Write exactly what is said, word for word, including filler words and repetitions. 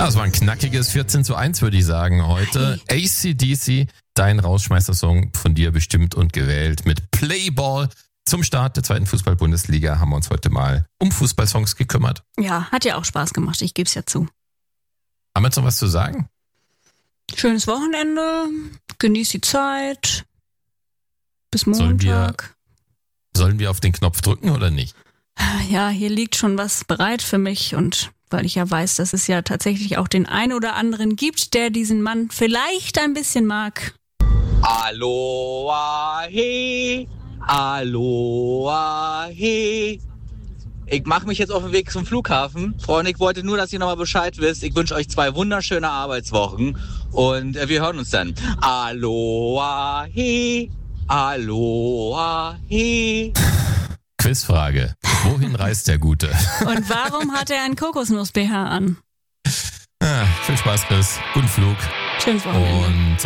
Ja, es war ein knackiges vierzehn zu eins, würde ich sagen, heute. A C D C, dein Rausschmeißer-Song von dir bestimmt und gewählt mit Playball. Zum Start der zweiten Fußball-Bundesliga haben wir uns heute mal um Fußballsongs gekümmert. Ja, hat ja auch Spaß gemacht, ich gebe es ja zu. Haben wir jetzt noch was zu sagen? Schönes Wochenende, genieß die Zeit, bis Montag. Sollen wir, sollen wir auf den Knopf drücken oder nicht? Ja, hier liegt schon was bereit für mich und weil ich ja weiß, dass es ja tatsächlich auch den einen oder anderen gibt, der diesen Mann vielleicht ein bisschen mag. Aloha he, Aloha he. Ich mache mich jetzt auf den Weg zum Flughafen. Freunde, ich wollte nur, dass ihr nochmal Bescheid wisst. Ich wünsche euch zwei wunderschöne Arbeitswochen und wir hören uns dann. Aloha he, Aloha he. Quizfrage. Wohin reist der Gute? Und warum hat er einen Kokosnuss-B H an? Ja, viel Spaß, Chris. Guten Flug. Schönes Wochenende. Und